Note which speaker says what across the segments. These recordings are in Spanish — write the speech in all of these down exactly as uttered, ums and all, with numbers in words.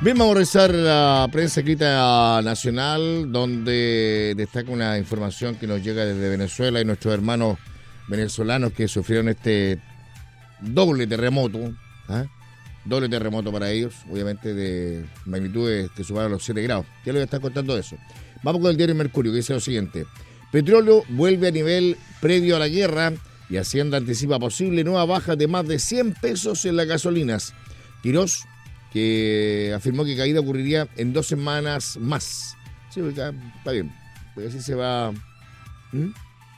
Speaker 1: Bien, vamos a revisar la prensa escrita nacional, donde destaca una información que nos llega desde Venezuela y nuestros hermanos venezolanos que sufrieron este doble terremoto, ¿eh? doble terremoto para ellos, obviamente de magnitudes que superan los siete grados. Ya les voy a estar contando eso. Vamos con el diario Mercurio, que dice lo siguiente: petróleo vuelve a nivel previo a la guerra y Hacienda anticipa posible nueva baja de más de cien pesos en las gasolinas. Quirós, que afirmó que caída ocurriría en dos semanas más. Sí, está bien, porque así se va. ¿Mm?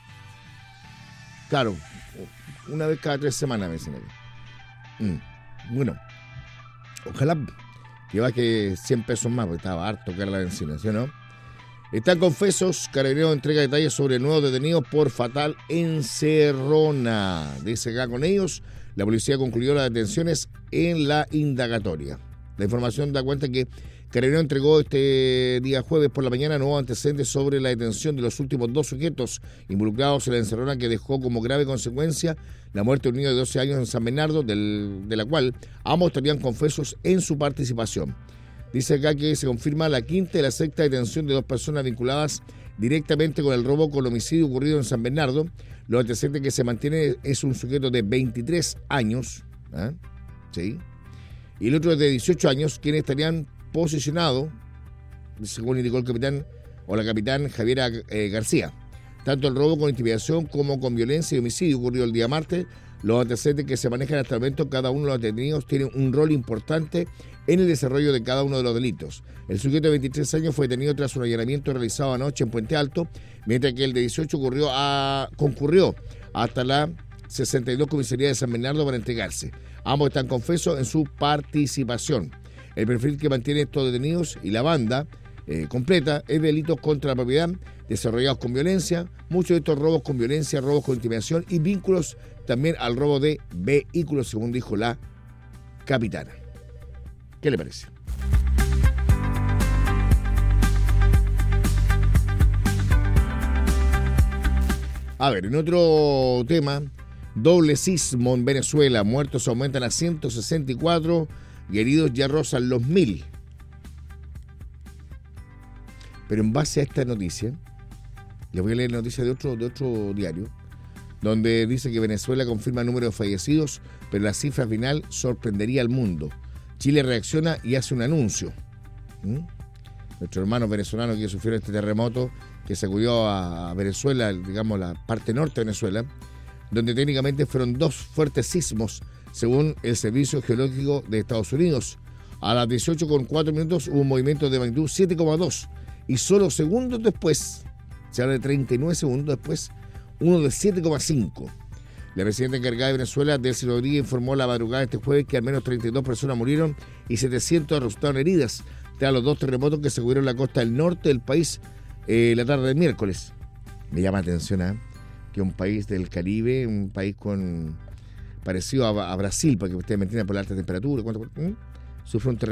Speaker 1: Claro, una vez cada tres semanas, me dicen aquí. Mm. Bueno, ojalá que baje cien pesos más, porque estaba harto que era la benzina, ¿sí o no? Están confesos, Carabineros entrega detalles sobre nuevos detenidos por fatal encerrona. Dice acá con ellos, la policía concluyó las detenciones en la indagatoria. La información da cuenta que Carabineros entregó este día jueves por la mañana nuevos antecedentes sobre la detención de los últimos dos sujetos involucrados en la encerrona que dejó como grave consecuencia la muerte de un niño de doce años en San Bernardo, del, de la cual ambos estarían confesos en su participación. Dice acá que se confirma la quinta y la sexta detención de dos personas vinculadas directamente con el robo con homicidio ocurrido en San Bernardo. Los antecedentes que se mantiene es un sujeto de veintitrés años, ¿eh? ¿Sí? Y el otro es de dieciocho años, quienes estarían posicionados, según indicó el capitán o la capitán Javiera eh, García. Tanto el robo con intimidación como con violencia y homicidio ocurrió el día martes. Los antecedentes que se manejan hasta el momento, cada uno de los detenidos tiene un rol importante en el desarrollo de cada uno de los delitos. El sujeto de veintitrés años fue detenido tras un allanamiento realizado anoche en Puente Alto, mientras que el de dieciocho ocurrió a, concurrió hasta la sesenta y dos comisaría de San Bernardo para entregarse. Ambos están confesos en su participación. El perfil que mantiene estos detenidos y la banda eh, completa es delitos contra la propiedad desarrollados con violencia, muchos de estos robos con violencia, robos con intimidación y vínculos también al robo de vehículos, según dijo la capitana. ¿Qué le parece? A ver, en otro tema, doble sismo en Venezuela, muertos aumentan a ciento sesenta y cuatro y heridos ya rozan los mil. Pero en base a esta noticia, les voy a leer la noticia de otro, de otro diario, donde dice que Venezuela confirma el número de fallecidos, pero la cifra final sorprendería al mundo. Chile reacciona y hace un anuncio. ¿Mm? Nuestros hermanos venezolanos que sufrieron este terremoto que sacudió a Venezuela, digamos la parte norte de Venezuela, donde técnicamente fueron dos fuertes sismos, según el Servicio Geológico de Estados Unidos. A las dieciocho con cuatro minutos hubo un movimiento de magnitud siete coma dos y solo segundos después, se habla de treinta y nueve segundos después, uno de siete coma cinco. La presidenta encargada de Venezuela, Delcy Rodríguez, informó la madrugada de este jueves que al menos treinta y dos personas murieron y setecientos resultaron heridas tras los dos terremotos que sacudieron la costa del norte del país eh, la tarde del miércoles. Me llama la atención ¿eh? que un país del Caribe, un país con parecido a, a Brasil, para que ustedes me entiendan por la alta temperatura, ¿cuánto? ¿Mm? Sufre un terremoto